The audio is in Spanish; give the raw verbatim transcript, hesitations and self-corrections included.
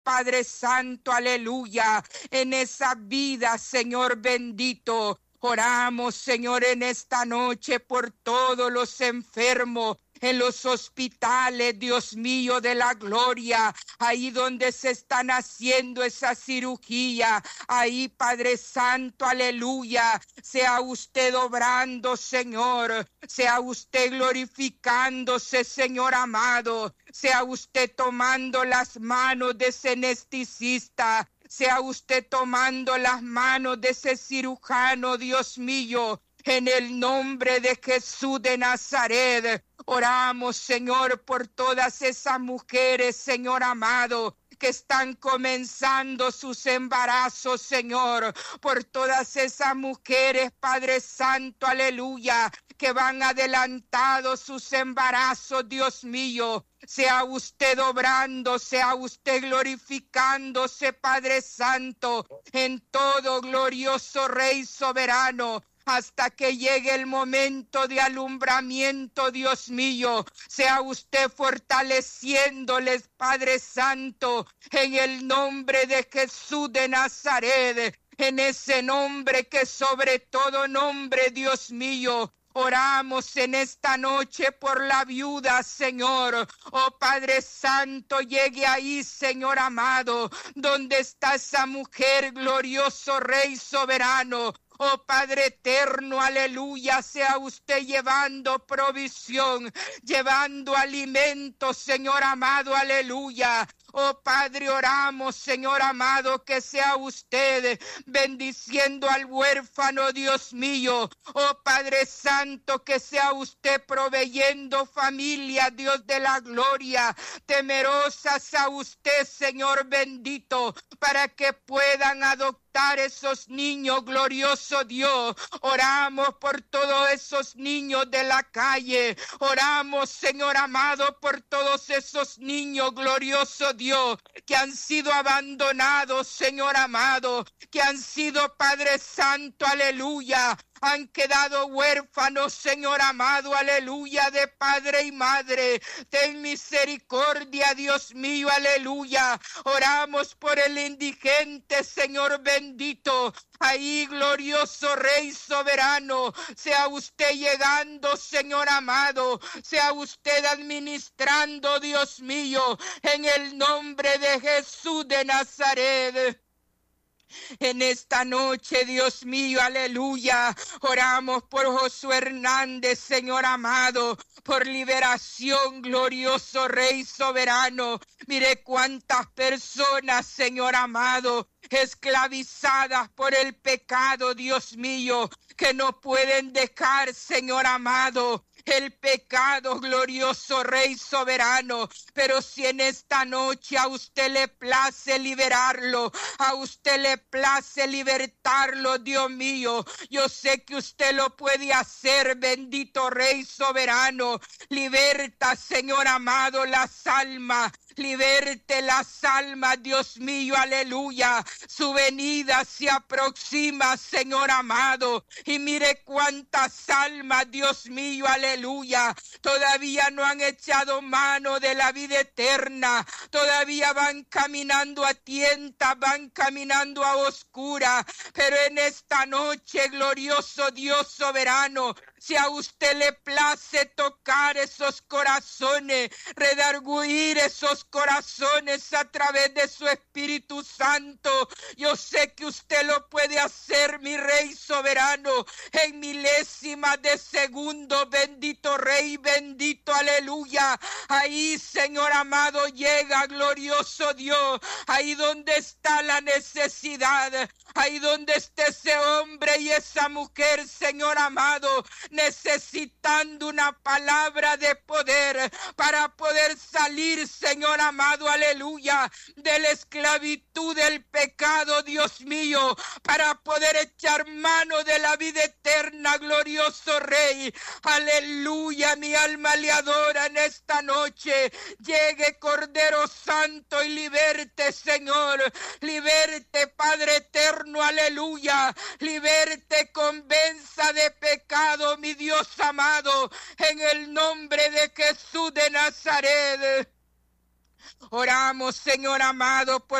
Padre Santo, aleluya, en esa vida, Señor bendito. Oramos, Señor, en esta noche por todos los enfermos en los hospitales, Dios mío, de la gloria, ahí donde se están haciendo esa cirugía, ahí, Padre Santo, aleluya, sea usted obrando, Señor, sea usted glorificándose, Señor amado, sea usted tomando las manos de ese anestesista, sea usted tomando las manos de ese cirujano, Dios mío, en el nombre de Jesús de Nazaret. Oramos, Señor, por todas esas mujeres, Señor amado, que están comenzando sus embarazos, Señor, por todas esas mujeres, Padre Santo, aleluya, que van adelantados sus embarazos, Dios mío. Sea usted obrando, sea usted glorificándose, Padre Santo, en todo, glorioso Rey soberano, hasta que llegue el momento de alumbramiento, Dios mío. Sea usted fortaleciéndoles, Padre Santo, en el nombre de Jesús de Nazaret, en ese nombre que sobre todo nombre, Dios mío. Oramos en esta noche por la viuda, Señor. Oh Padre Santo, llegue ahí, Señor amado, donde está esa mujer, glorioso Rey soberano. Oh Padre eterno, aleluya, sea usted llevando provisión, llevando alimento, Señor amado, aleluya. Oh Padre, oramos, Señor amado, que sea usted bendiciendo al huérfano, Dios mío. Oh Padre Santo, que sea usted proveyendo familia, Dios de la gloria. Temerosas a usted, Señor bendito, para que puedan adoptar esos niños, glorioso Dios. Oramos por todos esos niños de la calle. Oramos, Señor amado, por todos esos niños, glorioso Dios, que han sido abandonados, Señor amado, que han sido, Padre Santo, aleluya, han quedado huérfanos, Señor amado, aleluya, de padre y madre. Ten misericordia, Dios mío, aleluya. Oramos por el indigente, Señor bendito. Ahí, glorioso Rey soberano, sea usted llegando, Señor amado, sea usted administrando, Dios mío, en el nombre de Jesús de Nazaret. En esta noche, Dios mío, aleluya, oramos por Josué Hernández, Señor amado, por liberación, glorioso Rey soberano. Mire cuántas personas, Señor amado, esclavizadas por el pecado, Dios mío, que no pueden dejar, Señor amado, el pecado, glorioso Rey soberano. Pero si en esta noche a usted le place liberarlo, a usted le place libertarlo, Dios mío, yo sé que usted lo puede hacer, bendito Rey soberano. Liberta, Señor amado, las almas. Liberte las almas, Dios mío, aleluya. Su venida se aproxima, Señor amado. Y mire cuántas almas, Dios mío, aleluya, todavía no han echado mano de la vida eterna. Todavía van caminando a tientas, van caminando a oscura. Pero en esta noche, glorioso Dios soberano, si a usted le place tocar esos corazones, redarguir esos corazones a través de su Espíritu Santo, yo sé que usted lo puede hacer, mi Rey soberano, en milésimas de segundo, bendito Rey, bendito, aleluya. Ahí, Señor amado, llega, glorioso Dios, ahí donde está la necesidad, ahí donde está ese hombre y esa mujer, Señor amado, necesitando una palabra de poder para poder salir, Señor amado, aleluya, de la esclavitud del pecado, Dios mío, para poder echar mano de la vida eterna, glorioso Rey, aleluya. Mi alma le adora en esta noche. Llegue, Cordero Santo, y liberte, Señor, liberte, Padre eterno, aleluya, liberte, convenza de pecado, mi Dios amado, en el nombre de Jesús de Nazaret. Oramos, Señor amado, por